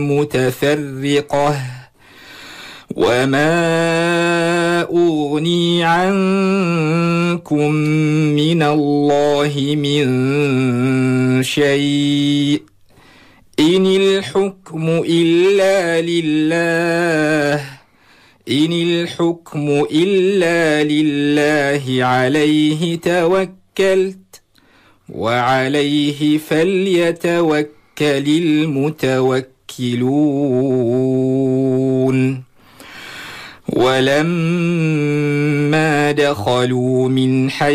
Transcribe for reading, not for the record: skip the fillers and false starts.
متفرقة وما أغني عنكم من الله من شيء إن الحكم إلا لله عليه توكلت وعليه فليتوكل المتوكلون ولما دخلوا من حيث